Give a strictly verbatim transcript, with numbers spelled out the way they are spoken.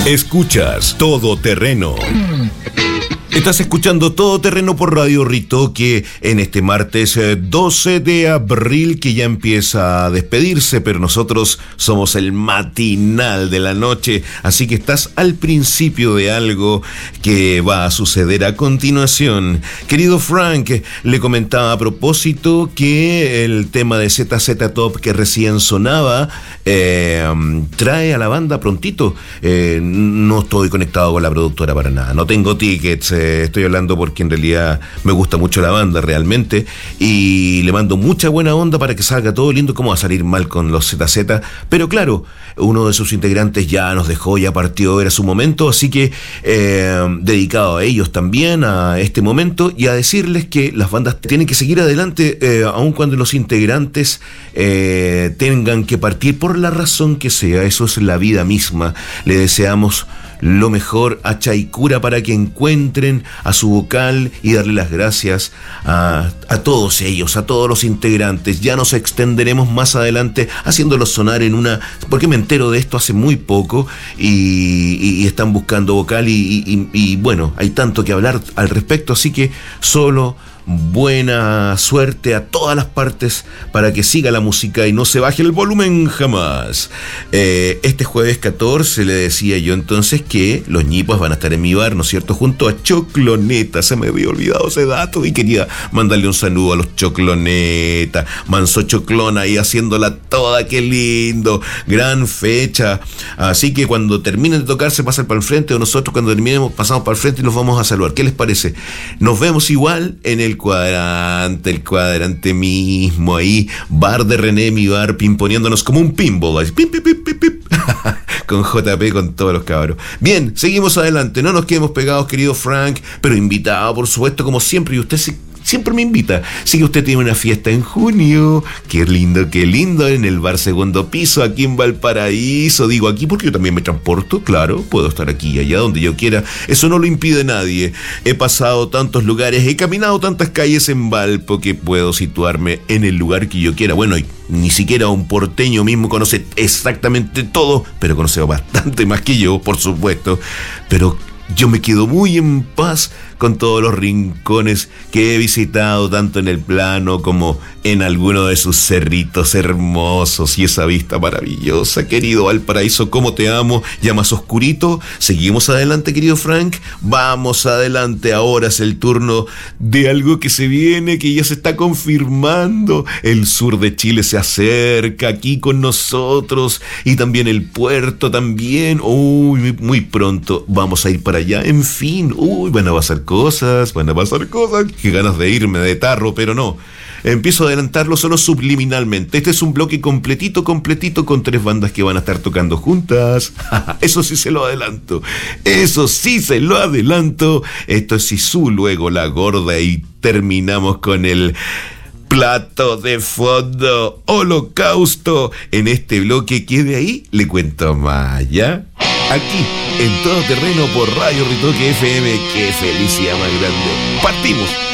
Escuchas Todo Terreno. Estás escuchando Todo Terreno por Radio Ritoque en este martes doce de abril, que ya empieza a despedirse, pero nosotros somos el matinal de la noche, así que estás al principio de algo que va a suceder a continuación. Querido Frank, le comentaba a propósito que el tema de Z Z Top que recién sonaba eh, trae a la banda prontito. Eh, no estoy conectado con la productora para nada, no tengo tickets. Eh, Estoy hablando porque en realidad me gusta mucho la banda realmente, y le mando mucha buena onda para que salga todo lindo. ¿Cómo va a salir mal con los Z Z? Pero claro, uno de sus integrantes ya nos dejó, ya partió, era su momento, así que eh, dedicado a ellos también, a este momento, y a decirles que las bandas tienen que seguir adelante, eh, aun cuando los integrantes eh, tengan que partir por la razón que sea. Eso es la vida misma. Le deseamos lo mejor a Chaicura para que encuentren a su vocal y darle las gracias a, a todos ellos, a todos los integrantes. Ya nos extenderemos más adelante haciéndolos sonar en una, porque me entero de esto hace muy poco, y, y, y están buscando vocal y, y, y bueno, hay tanto que hablar al respecto, así que solo buena suerte a todas las partes para que siga la música y no se baje el volumen jamás. Eh, este jueves catorce le decía yo entonces que los ñipos van a estar en mi bar, ¿no es cierto?, junto a Chocloneta. Se me había olvidado ese dato y quería mandarle un saludo a los Chocloneta. Manso Choclón ahí haciéndola toda, qué lindo, gran fecha. Así que cuando terminen de tocar se pasan para el frente, o nosotros cuando terminemos pasamos para el frente y los vamos a saludar. ¿Qué les parece? Nos vemos igual en el cuadrante, el cuadrante mismo ahí, bar de René, mi bar, pimponeándonos como un pinball, así, pim, pim, pim, pim, pim. Con J P, con todos los cabros. Bien, seguimos adelante, no nos quedemos pegados, querido Frank, pero invitado, por supuesto, como siempre, y usted se siempre me invita. Sí, que usted tiene una fiesta en junio. Qué lindo, qué lindo. En el bar Segundo Piso, aquí en Valparaíso. Digo aquí porque yo también me transporto, claro. Puedo estar aquí y allá donde yo quiera. Eso no lo impide nadie. He pasado tantos lugares, he caminado tantas calles en Valpo que puedo situarme en el lugar que yo quiera. Bueno, y ni siquiera un porteño mismo conoce exactamente todo, pero conoce bastante más que yo, por supuesto. Pero yo me quedo muy en paz con todos los rincones que he visitado, tanto en el plano como en alguno de sus cerritos hermosos, y esa vista maravillosa. Querido Valparaíso, cómo te amo. Ya más oscurito. Seguimos adelante, querido Frank. Vamos adelante. Ahora es el turno de algo que se viene, que ya se está confirmando. El sur de Chile se acerca aquí con nosotros, y también el puerto también. Uy, muy pronto vamos a ir para allá. En fin, uy, van a pasar cosas, van a pasar cosas. Qué ganas de irme de tarro, pero no. Empiezo a adelantarlo solo subliminalmente. Este es un bloque completito, completito, con tres bandas que van a estar tocando juntas. Eso sí se lo adelanto. Eso sí se lo adelanto. Esto es Sisu, luego La Gorda, y terminamos con el plato de fondo, Holocausto, en este bloque, que de ahí le cuento más, ¿ya? Aquí, en Todo Terreno por Radio Ritoque F M. ¡Qué felicidad más grande! ¡Partimos!